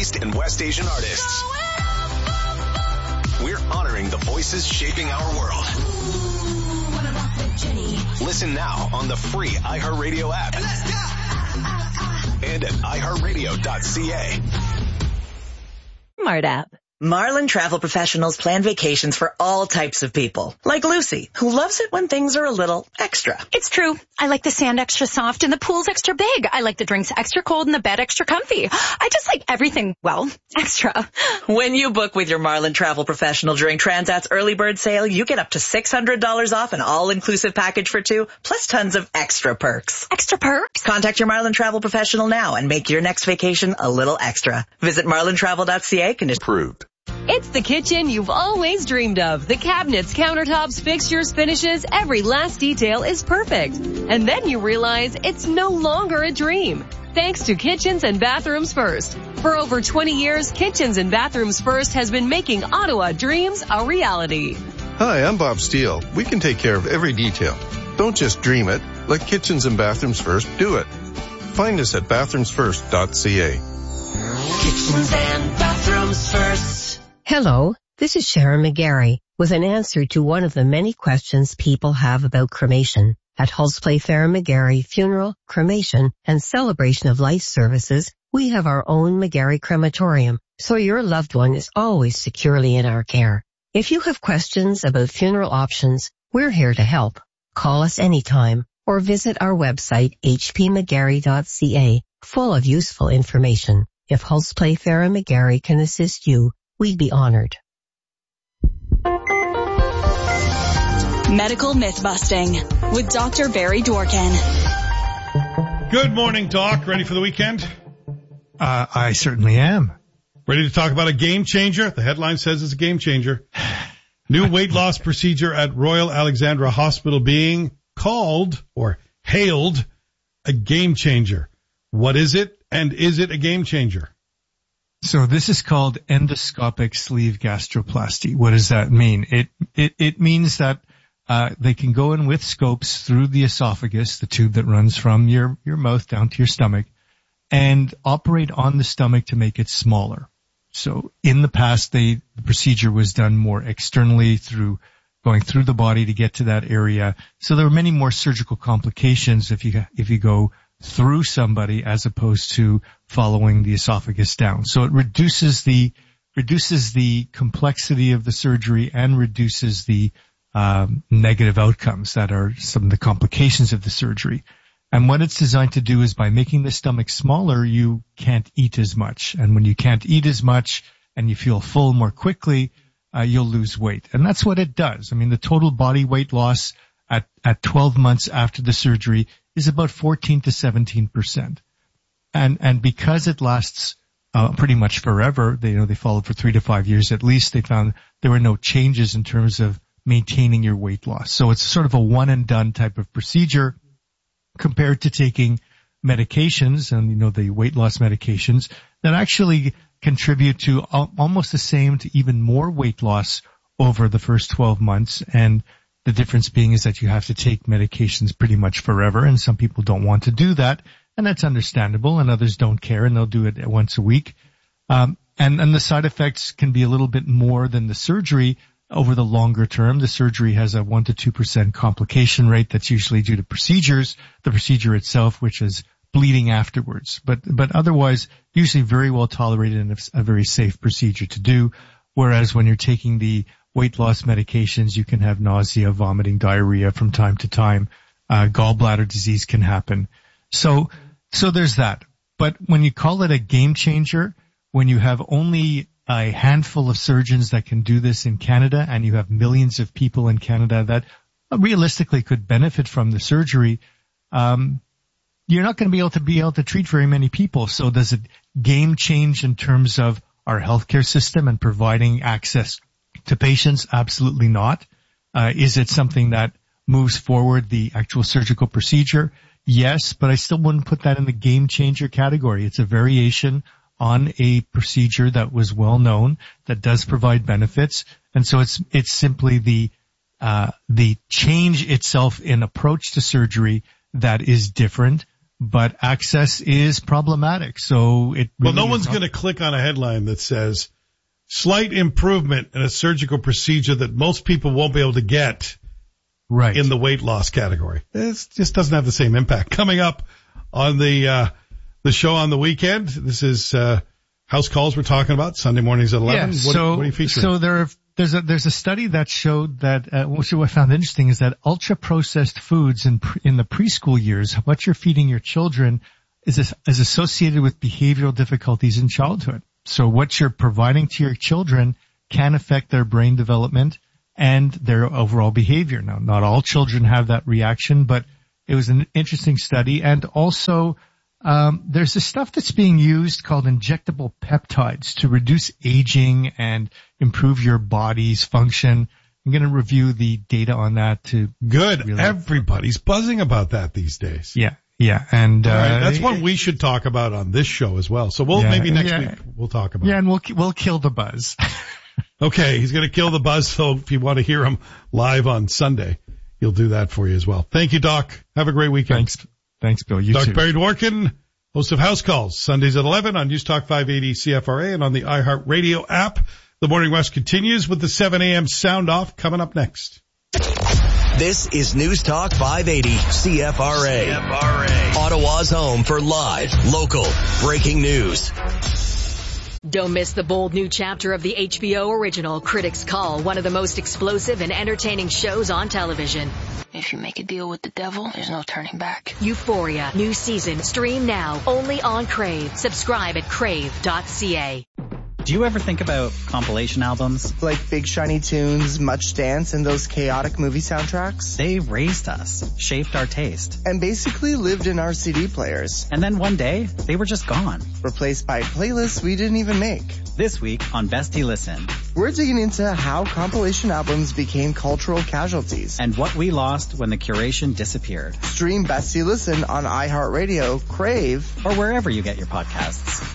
East and West Asian artists. We're honoring the voices shaping our world. Listen now on the free iHeartRadio app. And at iHeartRadio.ca. Smart app. Marlin Travel Professionals plan vacations for all types of people. Like Lucy, who loves it when things are a little extra. It's true. I like the sand extra soft and the pool's extra big. I like the drinks extra cold and the bed extra comfy. I just like everything, well, extra. When you book with your Marlin Travel Professional during Transat's early bird sale, you get up to $600 off an all-inclusive package for two, plus tons of extra perks. Extra perks? Contact your Marlin Travel Professional now and make your next vacation a little extra. Visit marlintravel.ca. Approved. It's the kitchen you've always dreamed of. The cabinets, countertops, fixtures, finishes, every last detail is perfect. And then you realize it's no longer a dream. Thanks to Kitchens and Bathrooms First. For over 20 years, Kitchens and Bathrooms First has been making Ottawa dreams a reality. Hi, I'm Bob Steele. We can take care of every detail. Don't just dream it. Let Kitchens and Bathrooms First do it. Find us at bathroomsfirst.ca. Kitchens and Bathrooms First. Hello, this is Sharon McGarry with an answer to one of the many questions people have about cremation. At Hulse Playfair McGarry Funeral, Cremation, and Celebration of Life Services, we have our own McGarry crematorium, so your loved one is always securely in our care. If you have questions about funeral options, we're here to help. Call us anytime or visit our website hpmcgarry.ca, full of useful information. If Hulse Playfair and McGarry can assist you, we'd be honored. Medical Myth-Busting with Dr. Barry Dworkin. Good morning, Doc. Ready for the weekend? I certainly am. Ready to talk about a game changer? The headline says it's a game changer. New weight loss procedure at Royal Alexandra Hospital being called or hailed a game changer. What is it, and is it a game changer? So this is called endoscopic sleeve gastroplasty. What does that mean? It means that they can go in with scopes through the esophagus, the tube that runs from your mouth down to your stomach, and operate on the stomach to make it smaller. So in the past, the procedure was done more externally through going through the body to get to that area. So there were many more surgical complications if you go through somebody as opposed to following the esophagus down. So it reduces the complexity of the surgery and reduces the negative outcomes that are some of the complications of the surgery. And what it's designed to do is by making the stomach smaller, you can't eat as much. And when you can't eat as much and you feel full more quickly, you'll lose weight. And that's what it does. I mean, the total body weight loss at 12 months after the surgery is about 14 to 17%. And because it lasts pretty much forever, they followed for 3 to 5 years at least, they found there were no changes in terms of maintaining your weight loss. So it's sort of a one and done type of procedure compared to taking medications and, the weight loss medications that actually contribute to almost the same to even more weight loss over the first 12 months. And the difference being is that you have to take medications pretty much forever, and some people don't want to do that, and that's understandable, and others don't care, and they'll do it once a week. And the side effects can be a little bit more than the surgery over the longer term. The surgery has a 1 to 2% complication rate that's usually due to the procedure itself, which is bleeding afterwards. But otherwise, usually very well tolerated and a very safe procedure to do, whereas when you're taking the weight loss medications, you can have nausea, vomiting, diarrhea from time to time. Gallbladder disease can happen. So there's that. But when you call it a game changer, when you have only a handful of surgeons that can do this in Canada and you have millions of people in Canada that realistically could benefit from the surgery, you're not going to be able to treat very many people. So does it game change in terms of our healthcare system and providing access to patients? Absolutely not. Is it something that moves forward the actual surgical procedure? Yes, but I still wouldn't put that in the game changer category. It's a variation on a procedure that was well known, that does provide benefits. And so it's simply the change itself in approach to surgery that is different. but access is problematic. So it really no one's going to click on a headline that says slight improvement in a surgical procedure that most people won't be able to get in the weight loss category. It just doesn't have the same impact. Coming up on the show on the weekend, this is house calls we're talking about, Sunday mornings at 11. Yeah, what are you featuring? So there's a study that showed that, what I found interesting is that ultra-processed foods in the preschool years, what you're feeding your children is associated with behavioral difficulties in childhood. So what you're providing to your children can affect their brain development and their overall behavior. Now, not all children have that reaction, but it was an interesting study. And also, there's this stuff that's being used called injectable peptides to reduce aging and improve your body's function. I'm going to review the data on that to Good. Really everybody's buzzing about that these days. Yeah. Yeah. And, that's what we should talk about on this show as well. So maybe next week we'll talk about it. Yeah. And we'll kill the buzz. Okay. He's going to kill the buzz. So if you want to hear him live on Sunday, he'll do that for you as well. Thank you, Doc. Have a great weekend. Thanks, Bill. You too. Dr. Barry Dworkin, host of House Calls, Sundays at 11 on News Talk 580 CFRA and on the iHeartRadio app. The Morning Rush continues with the 7 a.m. sound off coming up next. This is News Talk 580 CFRA. Ottawa's home for live, local, breaking news. Don't miss the bold new chapter of the HBO original Critics Call, one of the most explosive and entertaining shows on television. If you make a deal with the devil, there's no turning back. Euphoria, new season, stream now, only on Crave. Subscribe at crave.ca. Do you ever think about compilation albums? Like Big Shiny Tunes, Much Dance, and those chaotic movie soundtracks? They raised us, shaped our taste. And basically lived in our CD players. And then one day, they were just gone. Replaced by playlists we didn't even make. This week on Bestie Listen, we're digging into how compilation albums became cultural casualties. And what we lost when the curation disappeared. Stream Bestie Listen on iHeartRadio, Crave, or wherever you get your podcasts.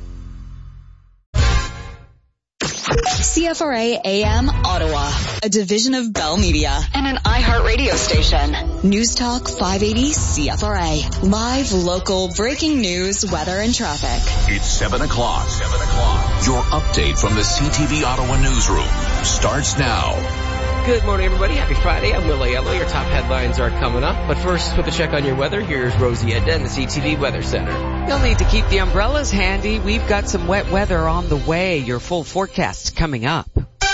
CFRA AM Ottawa, a division of Bell Media and an iHeartRadio station. News Talk 580 CFRA. Live, local, breaking news, weather, and traffic. It's 7 o'clock. Your update from the CTV Ottawa newsroom starts now. Good morning, everybody. Happy Friday. I'm Will Aiello. Your top headlines are coming up. But first, with a check on your weather, here's Rosie Edna in the CTV Weather Center. You'll need to keep the umbrellas handy. We've got some wet weather on the way. Your full forecast coming up.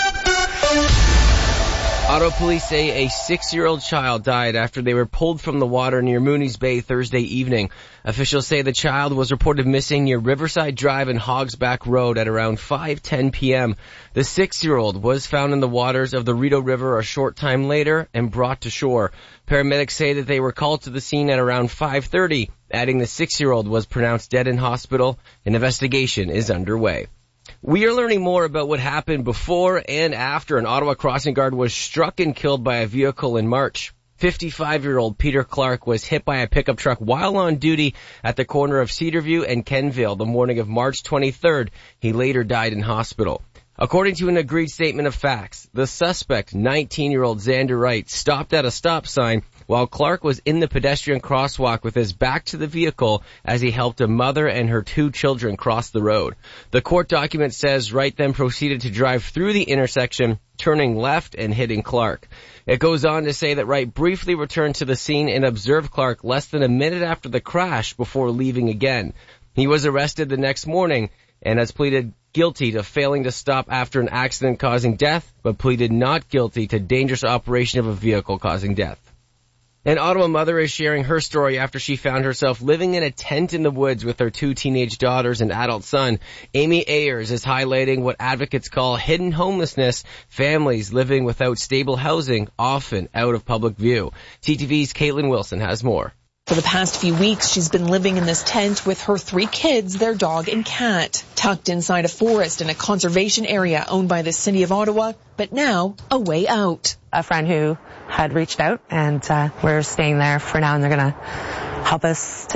Ottawa police say a 6-year-old child died after they were pulled from the water near Mooney's Bay Thursday evening. Officials say the child was reported missing near Riverside Drive and Hogsback Road at around 5:10 p.m. The 6-year-old was found in the waters of the Rideau River a short time later and brought to shore. Paramedics say that they were called to the scene at around 5:30, adding the 6-year-old was pronounced dead in hospital. An investigation is underway. We are learning more about what happened before and after an Ottawa crossing guard was struck and killed by a vehicle in March. 55-year-old Peter Clark was hit by a pickup truck while on duty at the corner of Cedarview and Kenville the morning of March 23rd. He later died in hospital. According to an agreed statement of facts, the suspect, 19-year-old Xander Wright, stopped at a stop sign while Clark was in the pedestrian crosswalk with his back to the vehicle as he helped a mother and her 2 children cross the road. The court document says Wright then proceeded to drive through the intersection, turning left and hitting Clark. It goes on to say that Wright briefly returned to the scene and observed Clark less than a minute after the crash before leaving again. He was arrested the next morning and has pleaded guilty to failing to stop after an accident causing death, but pleaded not guilty to dangerous operation of a vehicle causing death. An Ottawa mother is sharing her story after she found herself living in a tent in the woods with her 2 teenage daughters and adult son. Amy Ayers is highlighting what advocates call hidden homelessness, families living without stable housing, often out of public view. CTV's Caitlin Wilson has more. For the past few weeks, she's been living in this tent with her 3 kids, their dog and cat, tucked inside a forest in a conservation area owned by the City of Ottawa, but now a way out. A friend who had reached out, and we're staying there for now, and they're going to help us to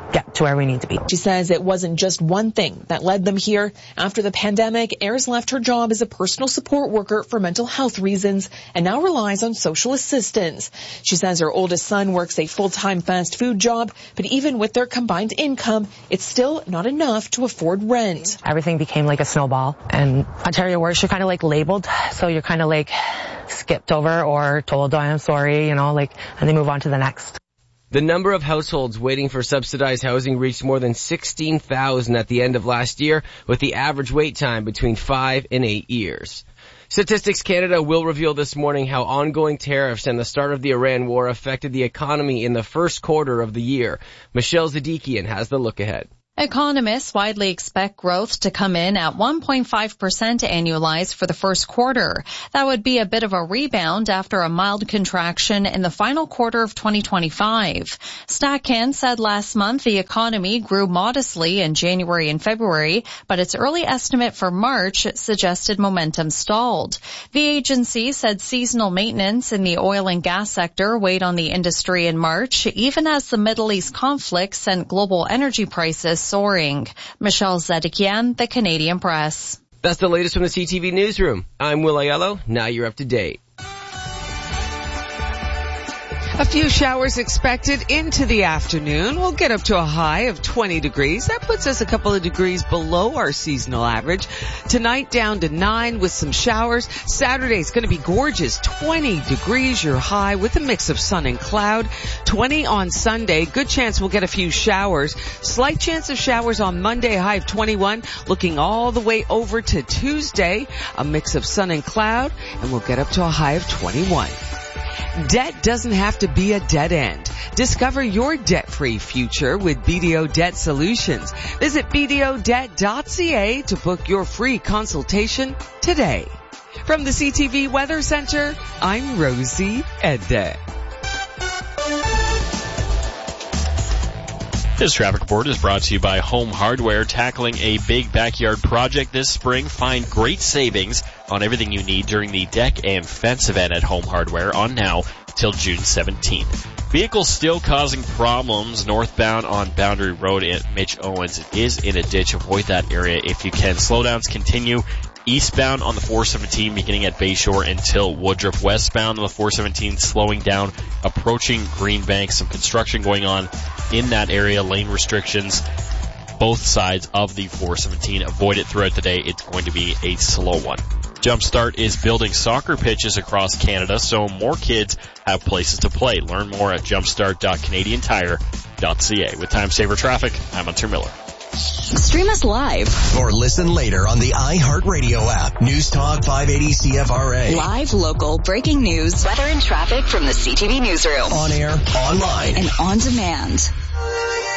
get to where we need to be. She says it wasn't just one thing that led them here. After the pandemic, Ayres left her job as a personal support worker for mental health reasons and now relies on social assistance. She says her oldest son works a full-time fast food job, but even with their combined income, it's still not enough to afford rent. Everything became like a snowball, and Ontario worse, you're kind of like labeled, so you're kind of like skipped over or told, oh, I'm sorry, and they move on to the next. The number of households waiting for subsidized housing reached more than 16,000 at the end of last year, with the average wait time between 5 and 8 years. Statistics Canada will reveal this morning how ongoing tariffs and the start of the Iran war affected the economy in the first quarter of the year. Michelle Zadikian has the look ahead. Economists widely expect growth to come in at 1.5% annualized for the first quarter. That would be a bit of a rebound after a mild contraction in the final quarter of 2025. StatCan said last month the economy grew modestly in January and February, but its early estimate for March suggested momentum stalled. The agency said seasonal maintenance in the oil and gas sector weighed on the industry in March, even as the Middle East conflict sent global energy prices soaring. Michelle Zedikian, The Canadian Press. That's the latest from the CTV Newsroom. I'm Will Aiello. Now you're up to date. A few showers expected into the afternoon. We'll get up to a high of 20 degrees. That puts us a couple of degrees below our seasonal average. Tonight down to 9 with some showers. Saturday's going to be gorgeous. 20 degrees your high with a mix of sun and cloud. 20 on Sunday. Good chance we'll get a few showers. Slight chance of showers on Monday, high of 21. Looking all the way over to Tuesday. A mix of sun and cloud, and we'll get up to a high of 21. Debt doesn't have to be a dead end. Discover your debt-free future with BDO Debt Solutions. Visit bdodebt.ca to book your free consultation today. From the CTV Weather Center, I'm Rosie Edde. This traffic report is brought to you by Home Hardware. Tackling a big backyard project this spring, find great savings on everything you need during the deck and fence event at Home Hardware on now till June 17th. Vehicles still causing problems northbound on Boundary Road at Mitch Owens. It is in a ditch. Avoid that area if you can. Slowdowns continue eastbound on the 417 beginning at Bayshore until Woodruff. Westbound on the 417 slowing down approaching Greenbank. Some construction going on in that area. Lane restrictions both sides of the 417. Avoid it throughout the day. It's going to be a slow one. Jumpstart is building soccer pitches across Canada so more kids have places to play. Learn more at jumpstart.canadiantire.ca. With Time Saver Traffic, I'm Hunter Miller. Stream us live or listen later on the iHeartRadio app. News Talk 580 CFRA. Live, local, breaking news, weather and traffic from the CTV Newsroom. On air, online, and on demand.